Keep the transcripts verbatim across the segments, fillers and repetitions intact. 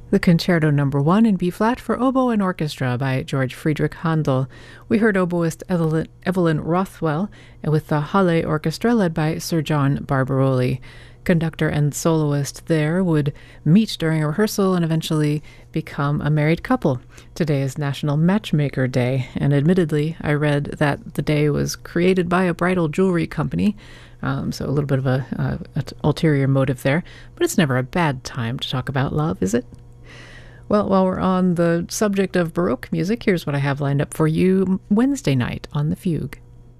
The Concerto Number One in B-flat for oboe and orchestra by George Friedrich Handel. We heard oboist Evelyn, Evelyn Rothwell with the Halle Orchestra led by Sir John Barbaroli. Conductor and soloist there would meet during a rehearsal and eventually become a married couple. Today is National Matchmaker Day, and admittedly, I read that the day was created by a bridal jewelry company, um, so a little bit of a, uh, a ulterior motive there, but it's never a bad time to talk about love, is it? Well, while we're on the subject of Baroque music, here's what I have lined up for you Wednesday night on The Fugue.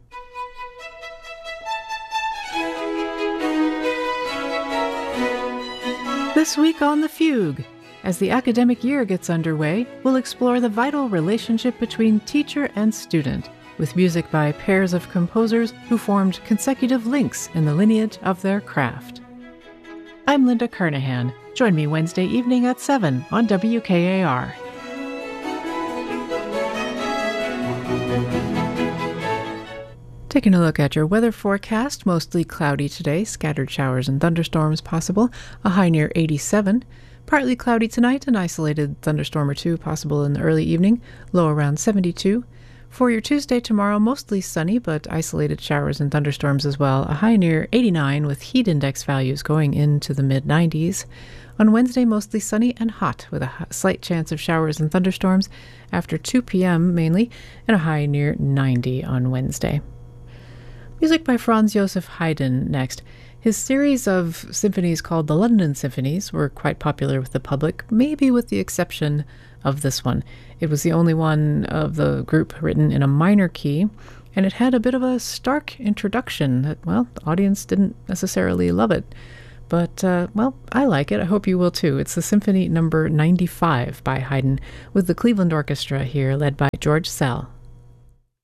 This week on The Fugue, as the academic year gets underway, we'll explore the vital relationship between teacher and student, with music by pairs of composers who formed consecutive links in the lineage of their craft. I'm Linda Carnahan. Join me Wednesday evening at seven on W K A R. Taking a look at your weather forecast, mostly cloudy today, scattered showers and thunderstorms possible, a high near eighty-seven. Partly cloudy tonight, an isolated thunderstorm or two possible in the early evening, low around seventy-two. For your Tuesday tomorrow, mostly sunny, but isolated showers and thunderstorms as well, a high near eighty-nine with heat index values going into the mid nineties. On Wednesday, mostly sunny and hot with a slight chance of showers and thunderstorms after two p.m. mainly, and a high near ninety on Wednesday. Music by Franz Joseph Haydn next. His series of symphonies called the London Symphonies were quite popular with the public, maybe with the exception of this one. It was the only one of the group written in a minor key, and it had a bit of a stark introduction that, well, the audience didn't necessarily love it. But, uh, well, I like it. I hope you will too. It's the Symphony Number ninety-five by Haydn, with the Cleveland Orchestra here led by George Szell.